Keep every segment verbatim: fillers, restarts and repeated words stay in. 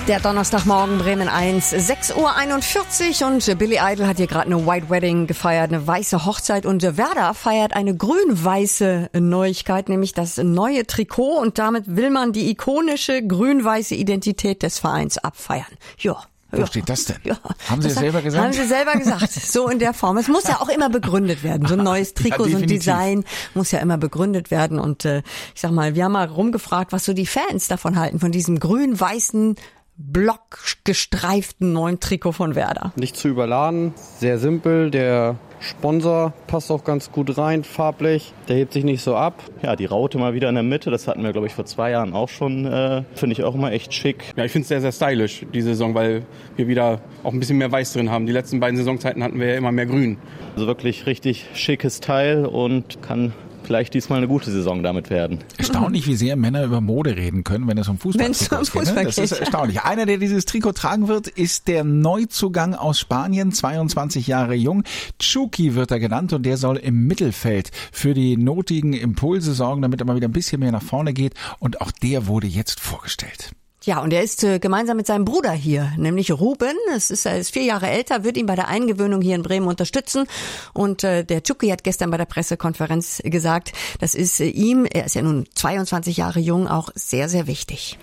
Der Donnerstagmorgen, Bremen eins, sechs Uhr einundvierzig und Billy Idol hat hier gerade eine White Wedding gefeiert, eine weiße Hochzeit, und Werder feiert eine grün-weiße Neuigkeit, nämlich das neue Trikot, und damit will man die ikonische grün-weiße Identität des Vereins abfeiern. Ja. Wo ja. steht das denn? Ja. Haben Sie das selber gesagt? Haben Sie selber gesagt. So in der Form. Es muss ja auch immer begründet werden. So ein neues Trikot, ja, so ein Design muss ja immer begründet werden. Und äh, ich sag mal, wir haben mal rumgefragt, was so die Fans davon halten, von diesem grün-weißen, blockgestreiften neuen Trikot von Werder. Nicht zu überladen, sehr simpel. Der Sponsor passt auch ganz gut rein, farblich. Der hebt sich nicht so ab. Ja, die Raute mal wieder in der Mitte, das hatten wir, glaube ich, vor zwei Jahren auch schon. Äh, finde ich auch immer echt schick. Ja, ich finde es sehr, sehr stylisch, die Saison, weil wir wieder auch ein bisschen mehr Weiß drin haben. Die letzten beiden Saisonzeiten hatten wir ja immer mehr Grün. Also wirklich richtig schickes Teil und kann vielleicht diesmal eine gute Saison damit werden. Erstaunlich, wie sehr Männer über Mode reden können, wenn es um Fußball geht. Um Fußball geht. Das ist erstaunlich. Einer, der dieses Trikot tragen wird, ist der Neuzugang aus Spanien, zweiundzwanzig Jahre jung. Chucky wird er genannt, und der soll im Mittelfeld für die notigen Impulse sorgen, damit er mal wieder ein bisschen mehr nach vorne geht. Und auch der wurde jetzt vorgestellt. Ja, und er ist äh, gemeinsam mit seinem Bruder hier, nämlich Ruben. Es ist, er ist vier Jahre älter, wird ihn bei der Eingewöhnung hier in Bremen unterstützen. Und äh, der Chucky hat gestern bei der Pressekonferenz gesagt, das ist äh, ihm, er ist ja nun zweiundzwanzig Jahre jung, auch sehr, sehr wichtig.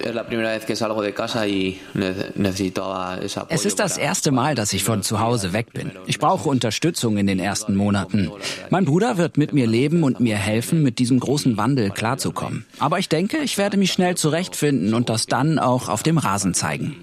Es ist das erste Mal, dass ich von zu Hause weg bin. Ich brauche Unterstützung in den ersten Monaten. Mein Bruder wird mit mir leben und mir helfen, mit diesem großen Wandel klarzukommen. Aber ich denke, ich werde mich schnell zurechtfinden und das dann auch auf dem Rasen zeigen.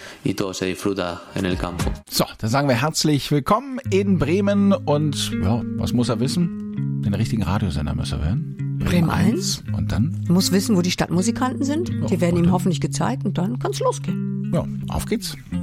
So, dann sagen wir herzlich willkommen in Bremen, und ja, was muss er wissen? Den richtigen Radiosender muss er hören. Bremen eins. Und dann? Muss wissen, wo die Stadtmusikanten sind. Die werden ihm hoffentlich gezeigt, und dann kann's losgehen. Ja, auf geht's.